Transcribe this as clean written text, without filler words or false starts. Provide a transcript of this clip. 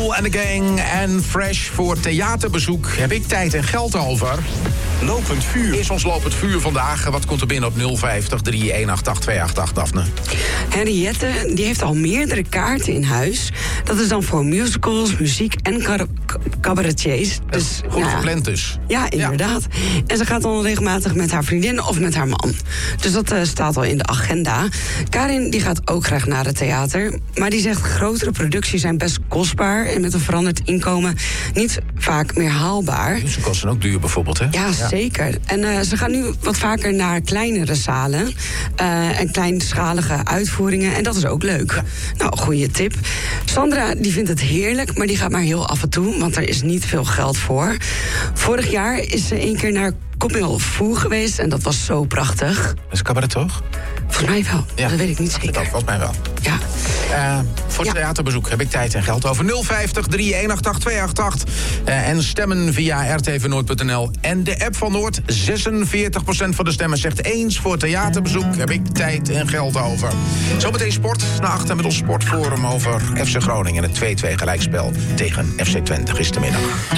Kool en de Gang en Fresh voor theaterbezoek. Heb ik tijd en geld over? Lopend vuur. Is ons lopend vuur vandaag. Wat komt er binnen op 050 318 288, Daphne? Henriette, die heeft al meerdere kaarten in huis. Dat is dan voor musicals, muziek en cabaretiers. Dus, goed gepland dus. Ja, inderdaad. Ja. En ze gaat dan regelmatig met haar vriendin of met haar man. Dus dat staat al in de agenda. Karin die gaat ook graag naar het theater. Maar die zegt grotere producties zijn best kostbaar. En met een veranderd inkomen niet vaak meer haalbaar. Musicals zijn ook duur bijvoorbeeld, hè? Ja, zeker. En ze gaan nu wat vaker naar kleinere zalen. En kleinschalige uitvoeringen. En dat is ook leuk. Ja. Nou, goede tip. Sandra die vindt het heerlijk, maar die gaat maar heel af en toe. Want er is niet veel geld voor. Vorig jaar is ze 1 keer naar Comme il faut geweest. En dat was zo prachtig. Dat is cabaret toch? Volgens mij wel. Ja. Dat weet ik niet zeker. Dat volgens mij wel. Ja. Voor theaterbezoek heb ik tijd en geld over. 050 318 288. En stemmen via rtvnoord.nl. En de app van Noord. 46% van de stemmen zegt eens voor theaterbezoek. Heb ik tijd en geld over. Zometeen sport. Na 8 met ons sportforum over FC Groningen. Het 2-2 gelijkspel tegen FC Twente gistermiddag.